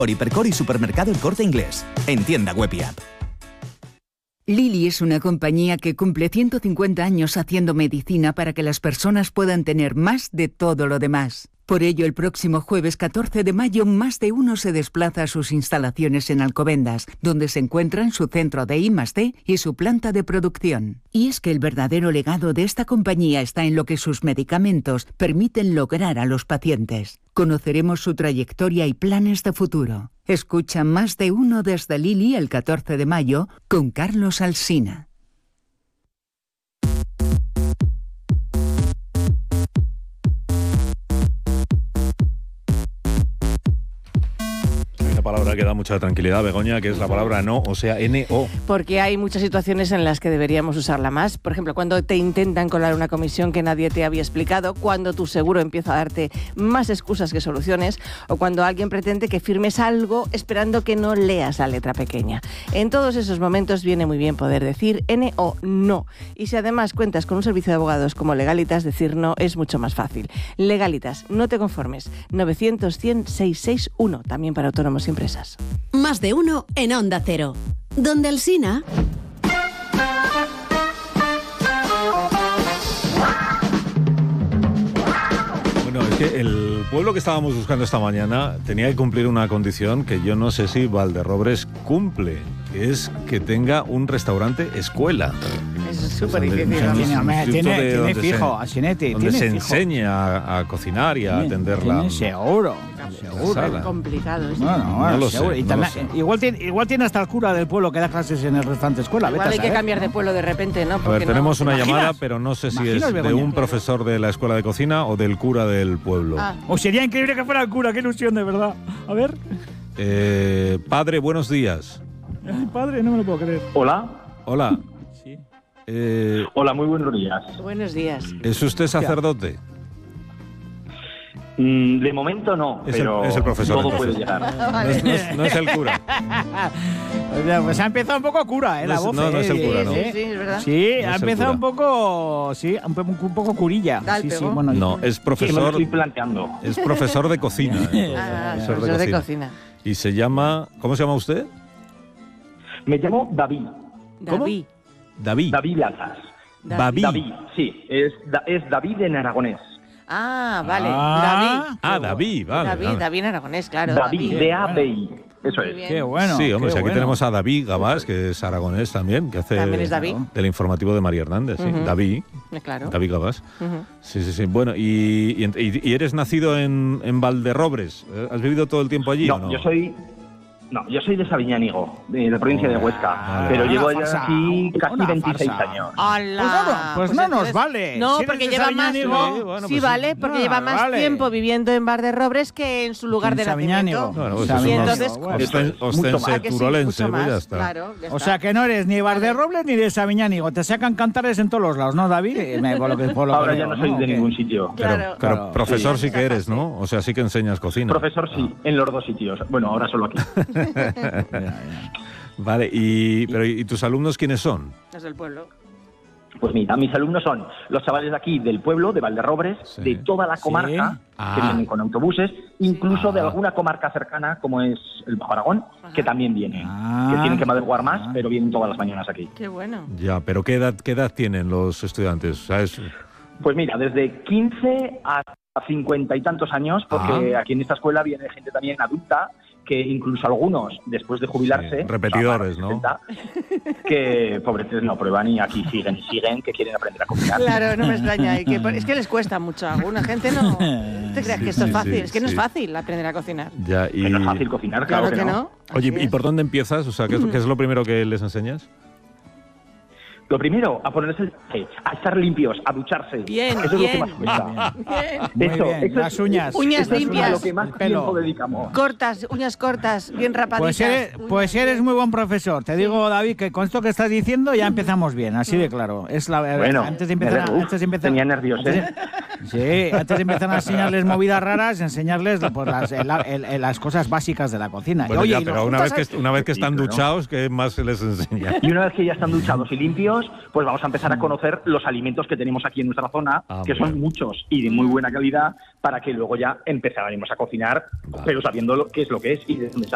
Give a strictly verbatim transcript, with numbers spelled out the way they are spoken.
Hipercor y Supermercado El Corte Inglés. En tienda web y app. Lilly es una compañía que cumple ciento cincuenta años haciendo medicina para que las personas puedan tener más de todo lo demás. Por ello, el próximo jueves catorce de mayo, Más de Uno se desplaza a sus instalaciones en Alcobendas, donde se encuentran su centro de I más D y su planta de producción. Y es que el verdadero legado de esta compañía está en lo que sus medicamentos permiten lograr a los pacientes. Conoceremos su trayectoria y planes de futuro. Escucha Más de Uno desde Lilly el catorce de mayo con Carlos Alsina. Palabra que da mucha tranquilidad, Begoña, que es la palabra no, o sea, N O. Porque hay muchas situaciones en las que deberíamos usarla más. Por ejemplo, cuando te intentan colar una comisión que nadie te había explicado, cuando tu seguro empieza a darte más excusas que soluciones, o cuando alguien pretende que firmes algo esperando que no leas la letra pequeña. En todos esos momentos viene muy bien poder decir N O no. Y si además cuentas con un servicio de abogados como Legalitas, decir no es mucho más fácil. Legalitas, no te conformes. novecientos, cien, seiscientos sesenta y uno, también para autónomos y empresas. Más de Uno en Onda Cero. Donde Alsina. Bueno, es que el pueblo que estábamos buscando esta mañana tenía que cumplir una condición que yo no sé si Valderrobres cumple, que es que tenga un restaurante escuela. Es súper difícil. Tiene, tiene, tiene fijo, Asinetti. Donde se fijo. enseña a, a cocinar y a Tiene, atender tiene la... seguro. Seguro. Es complicado. ¿Sí? Bueno, bueno, no lo seguro. sé, Y no también, lo sé. Igual, tiene, igual tiene hasta el cura del pueblo que da clases en el restaurante escuela. Igual hay que cambiar de pueblo de repente, ¿no? A ver, Porque tenemos no, una ¿te llamada, imaginas? pero no sé si ¿Te es imaginas, de Begoña? un profesor de la escuela de cocina o del cura del pueblo. Ah. O sería increíble que fuera el cura, qué ilusión, de verdad. A ver. Eh, padre, buenos días. Ay, padre, no me lo puedo creer. Hola. Hola. Sí. Eh, Hola, muy buenos días. Buenos días. ¿Es usted sacerdote? Mm, de momento no, Es el- pero es el profesor, todo entonces. puede llegar. No es, no es- no es el cura. O sea, pues ha empezado un poco cura, ¿eh? No La es- voz. no, no es el ¿eh? cura, no. Sí, sí, es verdad. Sí, No ha es el empezado cura. un poco. Sí, un, po- un poco curilla. Da el Sí, sí, pego. bueno. No, es Sí, me lo profesor, estoy planteando. es profesor de cocina. eh. Ah, Profesor profesor de cocina. Y se llama, ¿cómo se llama usted? Me llamo David. ¿Cómo? David. David. David Lazas. David. David, sí, es, da- es David en aragonés. Ah, vale. Ah. David. Ah, David, vale. David, vale. David Aragonés, claro. David, D A B I. Eso Muy es. bien. Qué bueno. Sí, hombre, qué si aquí bueno. tenemos a David Gabás, que es aragonés también, que hace También es David. del informativo de María Hernández. Sí. Ujú. David, Eh, Claro. David Gabás. Ujú. Sí, sí, sí. Bueno, y, y, y- y eres nacido en, en Valderrobres. ¿Eh? ¿Has vivido todo el tiempo allí No, o no? yo soy. No, yo soy de Sabiñánigo, de la provincia de Huesca, vale. pero Una llevo ya farsa, aquí casi una veintiséis farsa. años. ¡Hala! Pues no, pues no nos entonces- vale. No, Si eres porque de lleva más. Sabiñánigo- No, Sí, bueno, sí, pues vale, sí. porque No, lleva más vale. tiempo viviendo en Valderrobres que en su lugar En de Sabiñánigo. nacimiento. Bueno, pues Sabiñánigo. eso no- entonces, Bueno, Eso es, Osten- mucho ostense más. ¿A que sí? turolense, Mucho pues ya más, está. claro, ya O está. sea que no eres ni Valderrobles ni de Sabiñánigo. Te sacan cantares en todos los lados, ¿no, David? Eh, me- Por lo que, por lo Ahora que ya veo, no soy de ¿O qué? ningún sitio. Pero, Claro. pero Claro. profesor sí. Sí. que eres, ¿no? O sea, sí que enseñas cocina. Profesor sí, en los dos sitios. Bueno, ahora solo aquí. Vale, y, pero, ¿y tus alumnos quiénes son? Los del pueblo. Pues mira, mis alumnos son los chavales de aquí, del pueblo, de Valderrobres, Sí. de toda la comarca, Ah. que vienen con autobuses, incluso Ah. de alguna comarca cercana, como es el Bajo Aragón, Ajá. que también vienen. Ah. Que tienen que madrugar más, Ah. pero vienen todas las mañanas aquí. Qué bueno. Ya, pero ¿qué edad, qué edad tienen los estudiantes? O sea, es- Pues mira, desde quince hasta cincuenta y tantos años, porque Ah. aquí en esta escuela viene gente también adulta, que incluso algunos, después de jubilarse, Sí, repetidores, o sea, ¿no? sesenta, que pobretes no prueban y aquí siguen y siguen, que quieren aprender a cocinar. Claro, no me extraña. Y que, es que les cuesta mucho. A alguna gente no. ¿No te creas Sí, que esto sí, es fácil? sí, es que no sí. es fácil aprender a cocinar. ya, y... Que no es fácil cocinar, claro, Claro que no. Oye, Así ¿y es. por dónde empiezas? O sea, ¿qué es, qué es lo primero que les enseñas? Lo primero, a ponerse el traje, a estar limpios, a ducharse. Bien, Eso bien. es lo que más cuesta. Bien. Muy Eso, bien, eso las es- uñas. Uñas eso es limpias. a lo que más El pelo. tiempo dedicamos. Cortas, uñas cortas, bien rapaditas. Pues eres, Uñas pues eres bien. muy buen profesor. Te digo, David, que con esto que estás diciendo ya empezamos bien, así de claro. Es la Bueno, antes de me empezar, re- uf, antes de empezar tenía nervios, antes ¿eh? de- sí, antes de empezar a enseñarles movidas raras, enseñarles pues, las, el- el- el- las cosas básicas de la cocina. Bueno, Oye, ya, y pero nos una vez, juntas que, una vez que Sí, están claro. duchados, ¿qué más se les enseña? Y una vez que ya están duchados y limpios, pues vamos a empezar a conocer los alimentos que tenemos aquí en nuestra zona, Ah, que muy son bien. muchos y de muy buena calidad, para que luego ya empezaremos a cocinar, Vale. pero sabiendo lo, qué es lo que es y de dónde